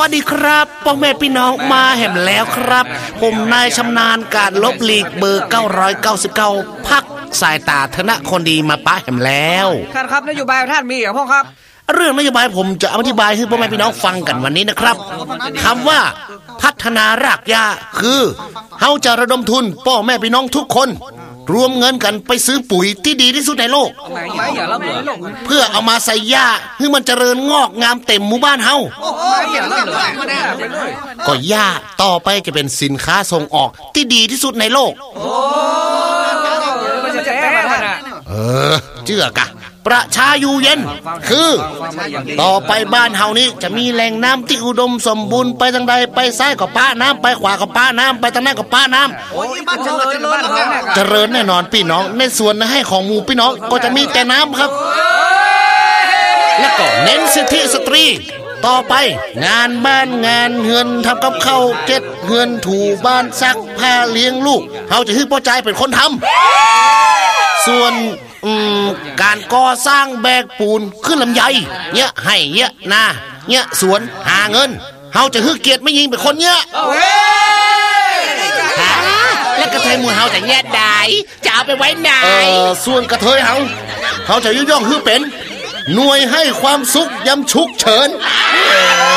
สวัสดีครับพ่อแม่พี่น้องมาแห่มแล้วครับผมนายชำนาญการลบหลีกเบอร์999พักสายตาธนคนดีมาป้าแห่มแล้วท่านครับนโยบายท่านมีเหรอพ่อครับเรื่องนโยบายผมจะอธิบายให้พ่อแม่พี่น้องฟังกันวันนี้นะครับคำว่าพัฒนารากหญ้าคือเฮาจะระดมทุนพ่อแม่พี่น้องทุกคนรวมเงินกันไปซื้อปุ๋ยที่ดีที่สุดในโลกเพื่อเอามาใส่หญ้าให้มันเจริญงอกงามเต็มหมู่บ้านเฮาก็หญ้าต่อไปจะเป็นสินค้าส่งออกที่ดีที่สุดในโลกเชื่อกะประชาอยู่เย็นคือต่อไปบ้านเฮานี้จะมีแหล่งน้ำที่อุดมสมบูรณ์ไปทางใดไปซ้ายก็ป้าน้ำไปขวาก็ป้าน้ำไปทางนั้นก็ป้าน้ำเจริญแน่นอนพี่น้องในส่วนให้ของหมู่พี่น้องก็จะมีแต่น้ำครับแล้วก็เน้นสิทธิสตรีต่อไปงานบ้านงานเฮือนทำกับข้าวเก็ดเฮือนถูบ้านซักผ้าเลี้ยงลูกเฮาจะให้พ่อใจเป็นคนทำส่วนการก่อสร้างแบกปูนขึ้นลำไยเนี่ยให้เนี่ยนาเนี่ยสวนหาเงินเฮาจะฮึกเกียรติไม่ยิงเป็นคนเนี่ยและกระเทยหมู่เฮาจะแยกได้จะเอาไปไว้ไหนส่วนกระเทยเฮาจะย่องฮึเป็นหน่วยให้ความสุขยำฉุกเฉิน